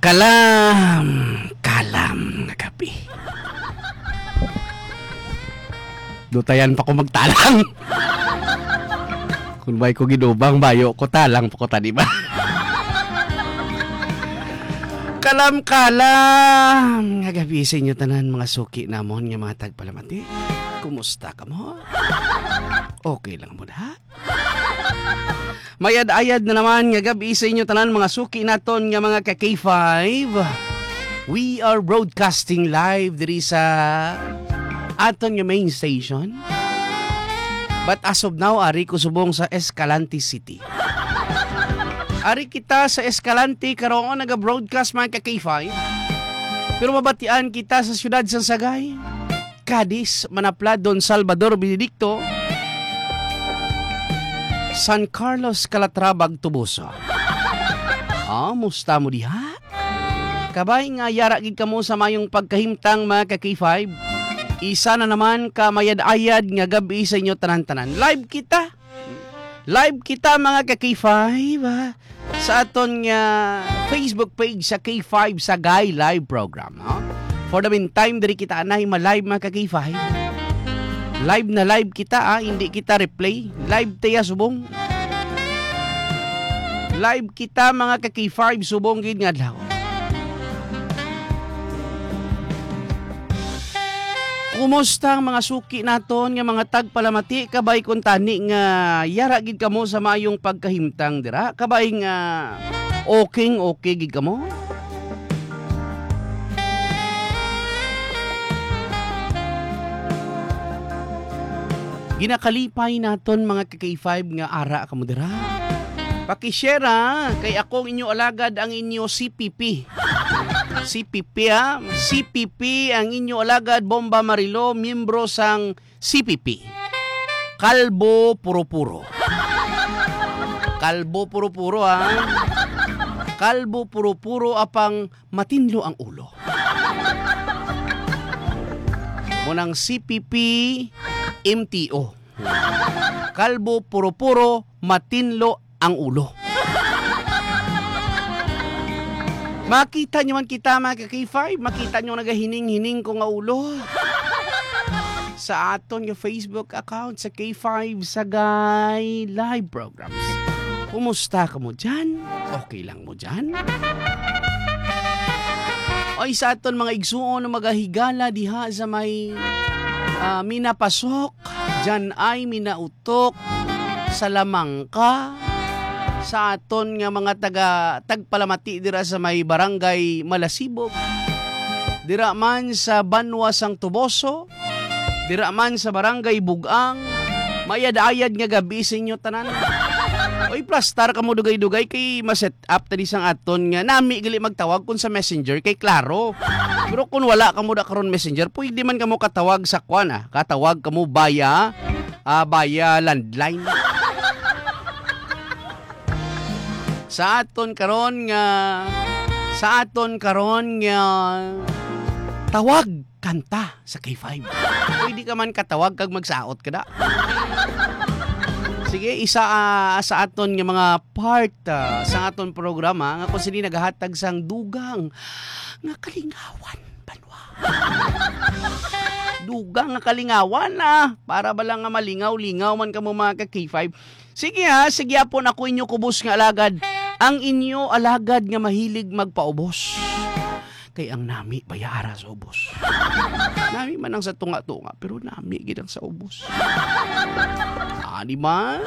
Kalam nga gabi. Dutayan pa ko magtalang. Kung ba'y ko ginubang bayo ko talang pa ko tani ba? Kalam nga gabi sa inyo tanan mga suki namon nga mga tagpalamati. Kumusta ka mo? Okay lang mo na? Mayad-ayad na naman nga gabi sa inyo tanan mga suki naton nga mga ka-K5. We are broadcasting live diri sa aton nga main station. But as of now, ari ko subong sa Escalante City. Ari kita sa Escalante karon naga-broadcast mga ka-K5. Pero mabatian kita sa siyudad sa Sagay, Cadiz, Manapla, Don Salvador, Benedicto, San Carlos, Calatrava, Tubuso. Musta mo diha? Kabay nga yara gid kamo sa mayong pagkahimtang mga ka-K5. Isa na naman ka mayad-ayad nga gabi sa inyo tanan-tanan. Live kita mga ka-K5 sa aton nga Facebook page sa K5 Sagay live program. For the meantime, diri kita anay ma-live mga ka-K5. Live na live kita, hindi kita replay. Live tayo subong. Live kita mga ka-K5 subong gid nga adlaw. Kumusta ang mga suki naton nga mga tagpalamati kabay kun tani nga yara gid kamo sa mayong pagkahimtang dira kabay nga okay gid kamo? Ginakalipay naton mga ka-K5 nga ara kamo dira. Paki-share kay akong inyo alagad ang inyo CPP. CPP CPP ang inyo alagad Bomba Marilo, miyembro sang CPP. Kalbo puro-puro. Kalbo puro-puro Kalbo puro-puro apang matinlo ang ulo. Munang CPP MTO. Kalbo puro-puro matinlo ang ulo. Makita nyo man kita mga ka-K5, makita nyo nagahining-hining ko nga ulo. Sa aton yung Facebook account sa K5 Sagay live programs. Kumusta ka mo dyan? Okay lang mo dyan? Oy, sa aton mga igsuon na magahigala diha sa may minapasok, dyan ay minautok sa lamangka. Sa aton nga mga tagpalamati dira sa may barangay Malasibog, dira man sa Banwa sang Tuboso, dira man sa barangay Bugang, mayad-ayad nga gabi sa inyo tanan. Oy, plastar ka mo dugay-dugay kay maset up tadi sang aton nga nami gali magtawag kun sa Messenger kay klaro. Pero kung wala ka mo da karon Messenger, pwede man kamo katawag sa kwan katawag kamo via landline. Sa aton karon nga tawag kanta sa K5. Pwede ka man katawag kag magsaot ka da. Sige, isa sa aton nga mga part sa aton programa nga kung sini nagahatag sang dugang nga kalingawan banwa. Dugang nga kalingawan para ba lang nga malingaw-lingaw man kamo mga ka-K5. Sige po na ako inyo kubos nga alagad. Ang inyo alagad nga mahilig magpaubos. Kay ang nami bayara sa ubos. Nami man ang sa tunga-tunga pero nami gid ang sa ubos. Di ba?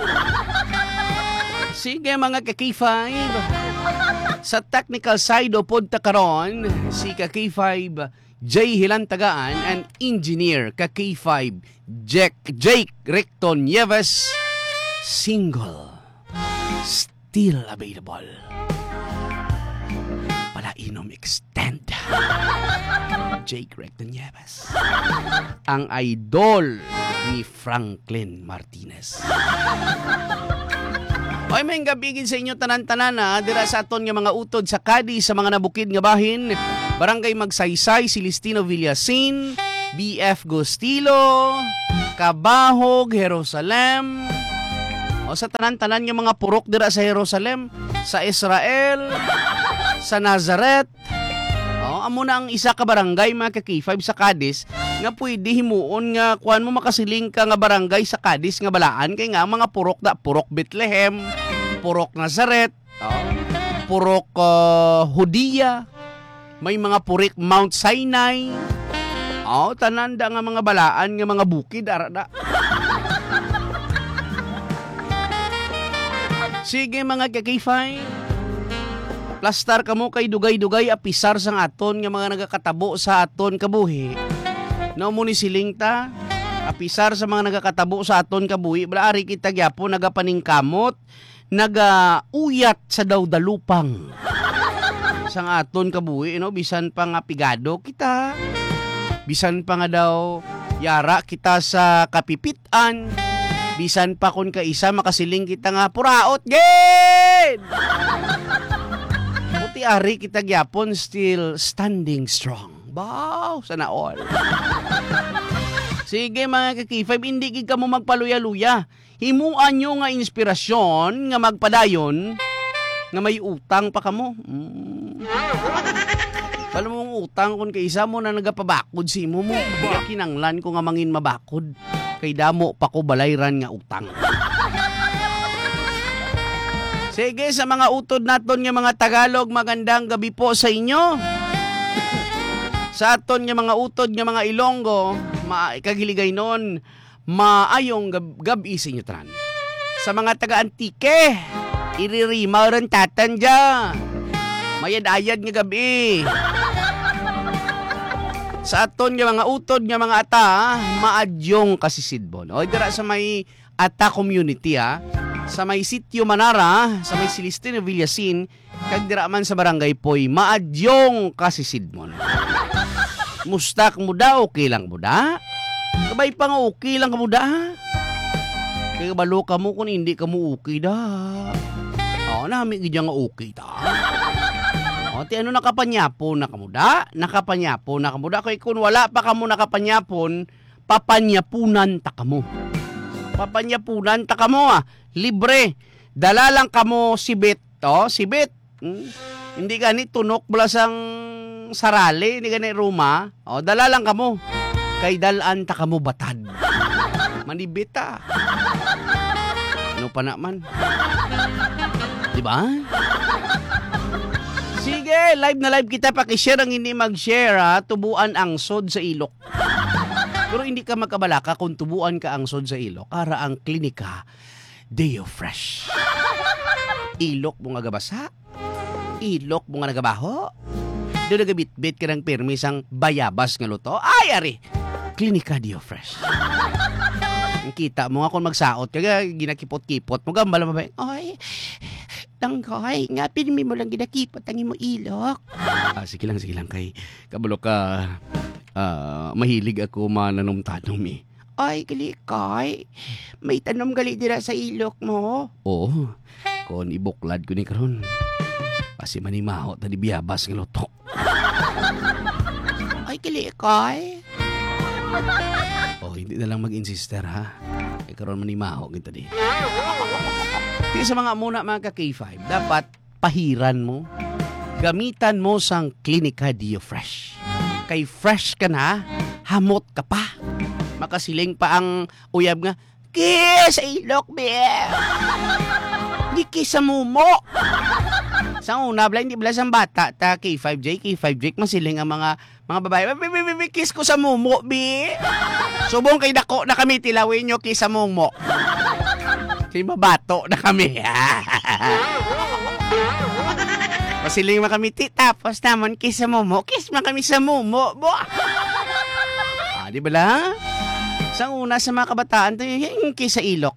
Sige mga ka-K5. Sa technical side o pod ta karon si ka-K5 Jay Hilantagaan and engineer ka-K5 Jake Recton Nieves. Single still available. Palainom extend. Jake Recton Nieves. Ang idol ni Franklin Martinez. Oy, may gabigin sa inyo tanan-tanan dira sa aton nga mga utod sa Cadiz sa mga nabukid nga bahin. Barangay Magsaysay, Celestino Villasin, BF Gustilo, Cabahog, Jerusalem. O sa tanan-tanan nga mga purok dira sa Jerusalem, sa Israel, sa Nazareth. Amo na ang isa ka barangay mga ka-K5 sa Cadiz nga pwede himuon nga kuan mo makasiling ka nga barangay sa Cadiz nga balaan kay nga mga purok Bethlehem, purok Nazareth, purok Hudiya, may mga purik Mount Sinai. Tananda nga mga balaan nga mga bukid arada. Sige mga ka-K5, plastar kamo kay dugay-dugay apisar sang aton nga mga nagakatabo sa aton kabuhi. No mo ni siling ta, apisar sa mga nagakatabo sa aton kabuhi, balaari kita gyapon nagapaningkamot, nagauyat sa dawdalupang sang aton kabuhi, no, bisan pa nga pigado kita. Bisan pa nga daw yara kita sa kapipitan. Bisan pa kun kaisa makasiling kita nga puraot gid. Ari kita gyapon still standing strong. Wow, sana all. Sige mga ka-K5, hindi gid ka mo magpaluya-luya. Himuan nyo nga inspirasyon nga magpadayon nga may utang pa kamo. Alam mong utang kung kaisa mo na nagapabakod si mo. Kaya kinanglan ko nga mangin mabakod. Kay damo pa ko balayran nga utang. Sige, sa mga utod naton nga mga Tagalog, magandang gabi po sa inyo. Sa aton nga mga utod nga mga Ilonggo, kagiligay noon, maayong gabi sa inyo tran. Sa mga taga-Antique, iririmaw rin tatan dyan. Mayad-ayad nga gabi. Sa aton nga mga utod nga mga ata, maadyong kasisidbon. O, dira sa may ata community sa may sitio Manara, sa may Celestino Villasin, kag dira man sa barangay Poy, maadyong kasisidmon. Mustak mo da, okay lang mo da? Kabay pa nga okay lang mo da? Kaya balo ka mo kung hindi ka mo okay da. Namin gidya nga okay da. Ti ano nakapanyapon na kamo da? Nakapanyapon na kamo da. Kaya kung wala pa kamo nakapanyapon, papanyapunan ta kamo. Papanyapunan ta kamo libre. Dala lang kamo sibit. Sibit. Hindi gani tunok bulasang sarali, hindi gani ruma. Dala lang kamo. Kay dalaan ta kamo batad. Manibit Ano pa naman? Diba? Sige, live na live kita. Pakishare ang hindi mag-share tubuan ang sod sa ilok. Pero hindi ka magkabalaka kung tubuan ka ang sod sa ilok. Ara ang klinika Deo Fresh. Ilok mo nga gabasa. Ilok mo nga nagabaho. Doon nagabit-bit ka ng permis ang bayabas nga luto. Ay, ari! Klinika Deo Fresh. Kita mo nga kung magsaot. Kaya ginakipot-kipot mo. Gambala mo ba? Ay, tangkay. Nga, pinimi mo lang ginakipot. Tangin mo ilok. Sige lang. Kay kabalo ka, mahilig ako mananong-tanong Ay, gali kay. May tanom gali dira sa ilok mo. Oo. Kung ibuklad ko ni karon. Kasi manimaho tadi biyabas ng luto. Ay, gali kay. Hindi na lang mag-insister karon manimaho kita di. Di sa mga muna mga ka-K5, dapat pahiran mo. Gamitan mo sang Klinika Deo Fresh. Kay fresh ka na, hamot ka pa. Makasiling pa ang uyab nga, kiss ilok, be! Di kiss sa mumo! Sa una, hindi bala sang bata, K5J, masiling ang mga babae, kiss ko sa mumo, be! Subong kay dako na kami, tilawin nyo kiss sa mumo. Kasi babato na kami. Masiling man kami, tapos naman kiss sa mumo, kiss man kami sa mumo, bo! Di bala? Sa una sa mga kabataan, yung kiss sa ilok.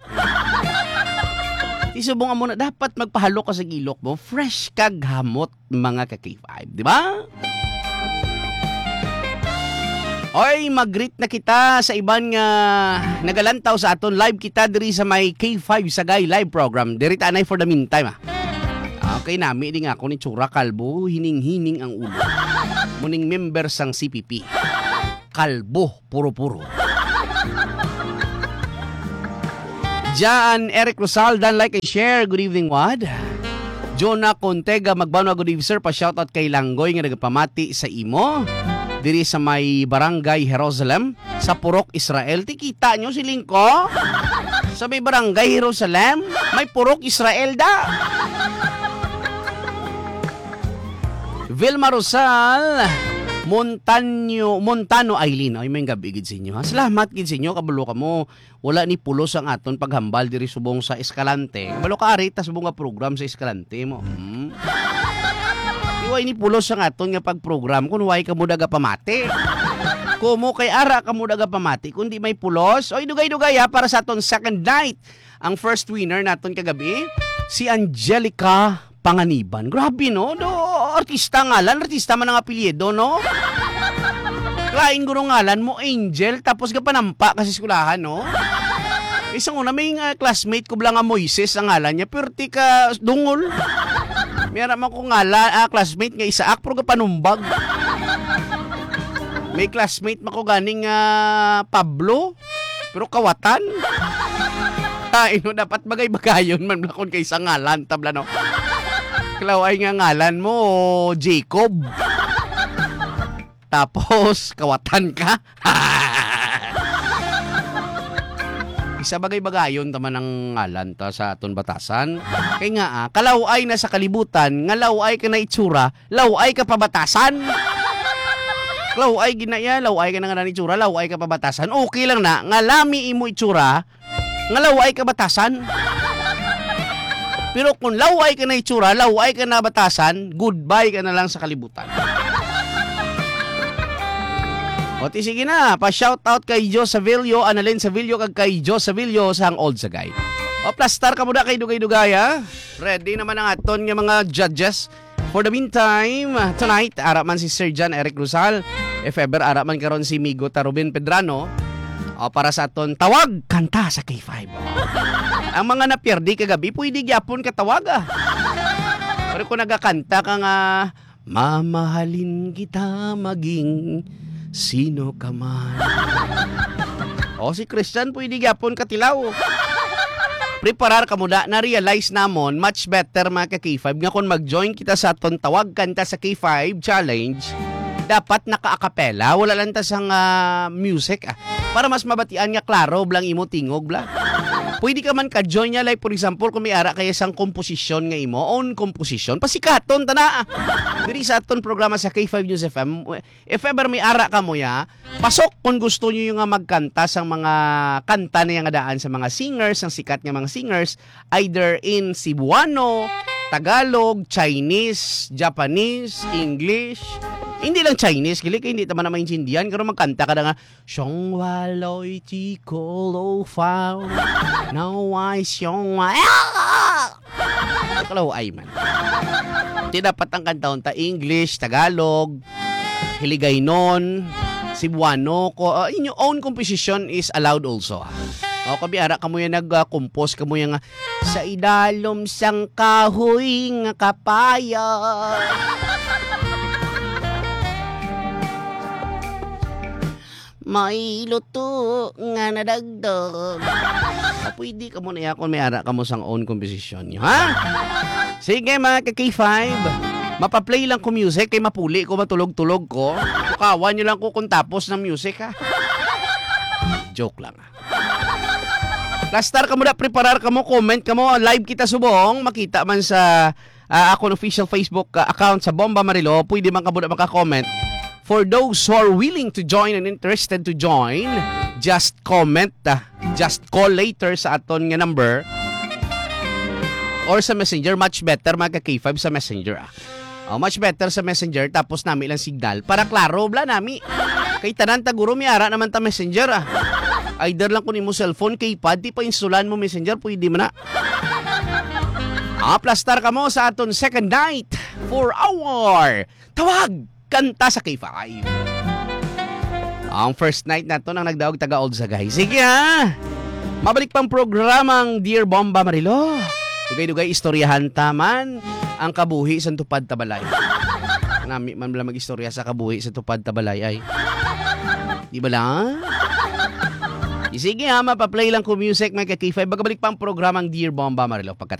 Isubong mo na, dapat magpahalo ka sa ilok mo. Fresh kag hamot, mga ka-K5. Di ba? Oy, mag-greet na kita sa iban nga nagalantaw sa aton. Live kita diri sa may K5 Sagay live program. Diri tanay for the meantime. Okay, nami din ako ni Tsura Kalbo. Hining-hining ang ulo. Muning member sang CPP. Kalbo, puro-puro. Jan Eric Rosal, dan like and share. Good evening, Wad. Jonah Contega, magbanwa good evening sir. Pa-shoutout kay Langgoy nga nagapamati sa imo. Diri sa may Barangay Jerusalem sa Purok, Israel. Tikita nyo si Lingko? Sa may Barangay Jerusalem, may Purok, Israel da. Vilma Rosal, Montano Aileen. Ay, may gabi gid sa inyo. Ha? Salamat gid sa inyo. Kabalo ka mo. Wala ni pulos ang aton paghambal diri subong sa Escalante. Kabalo ka ari, tas subong nga program sa Escalante mo. Iway ni pulos ang aton nga pagprogram kung way ka mo daga pamati. Kumo kay ara ka mo daga pamati. Kung di may pulos, oy dugay-dugay ha, para sa aton second night. Ang first winner naton kagabi, si Angelica Panganiban. Grabe no? Artista ngalan, artista man ang apelyido, no? Lain guro ngalan mo, Angel, tapos ka panampa kasi skulahan, no? Isang una, may classmate ko lang nga Moises ang ngalan niya, pero ti ka dungol. Mayroon man ko ngalan, classmate nga Isaak, pero ka panumbag. May classmate mako ganing Pablo, pero kawatan. Ino, dapat bagay-bagayon man lakon kay isang ngalan, tabla, no? Klaway nga ngalan mo, Jacob. Tapos, kawatan ka. Isa bagay-bagayon taman ng ngalan ta sa aton batasan. Kaya nga, kalaway na sa kalibutan, nga laway ka na itsura, laway ka pabatasan. Laway ginaya, laway ka na nga na itsura, laway ka pabatasan. Okay lang na, nga lami imo itsura, nga laway ka batasan. Pero kung laway ka na itsura, laway ka na batasan, goodbye ka na lang sa kalibutan. O sige na, pa-shoutout kay Joe Savillo, Annalyn Savillo, kag kay Joe Savillo sa ang Old Sagay. O plus star ka muna kay Dugay-Dugay ha. Ready naman ang aton nga mga judges. For the meantime, tonight, araman si Sir John Eric Rosal. If ever, araman karon si Migo Tarubin Pedrano. O para sa aton tawag, kanta sa K5. Ang mga napierdi kagabi, pwede gyapon katawag Pero kung nagakanta ka nga, mamahalin kita maging sino ka man. O si Christian, pwede gyapon katilaw. Preparar ka muna, na-realize namon, much better mga ka-K5, nga kung mag-join kita sa aton tawag kanta sa K5 challenge, dapat naka-acapella, wala lang tasang music para mas mabatian nga klaro, blang imo tingog, blang. Pwede ka man ka-join niya, like for example, kung may ara kaya sang komposisyon nga imo, own komposisyon, pasikaton, tana. Diri sa aton programa sa K5 News FM, if ever may ara ka mo ya, pasok kung gusto nyo yung magkanta sa mga kanta na yung daan sa mga singers, ang sikat nga mga singers, either in Cebuano, Tagalog, Chinese, Japanese, English. Hindi lang Chinese, kili kay hindi naman na maintindihan, pero magkanta ka na nga, Siyong waloy chiko lo fao, now I siyong kalaw ay man. Di dapat ang kantaon ta English, Tagalog, Hiligaynon, Cebuano, inyong own composition is allowed also. O kabiara ka mo yan nag-compose ka mo yan sa idalom sang kahoy nga kapaya. May luto nga nadagdag. Pwede ka mo na yan kung may ara ka mo sang own composition nyo, ha? Sige mga ka-K5, mapaplay lang ko music kay mapuli ko, matulog-tulog ko. Kawan nyo lang ko kung tapos ng music, ha? Joke lang, ha? Lastar ka mo na, preparar ka mo, comment ka mo, live kita subong, makita man sa akong official Facebook account sa Bomba Marilo, pwede man ka muna maka-comment. For those who are willing to join and interested to join, just comment, just call later sa aton nga number or sa messenger, much better mga ka-K5 sa messenger. Much better sa messenger, tapos nami lang signal para klaro, bla nami. Kay tanan taguro, may ara naman ta messenger. Either lang kung mo cellphone, keypad, di pa instalan mo messenger, pwede mo na. Plastar ka mo sa aton second night for our tawag kanta sa K5. Ang first night na to nang nagdaog taga Old Sagay. Sige ha! Mabalik pang programang Dear Bomba Marilo. Dugay-dugay istoryahan taman ang kabuhi sa Tupad Tabalay. Nami man lang mag-istorya sa kabuhi sa Tupad Tabalay ay. Di ba lang? Sige ha, mapaplay lang ko music mga ka-K5. Bagabalik pang programang Dear Bomba Marilo.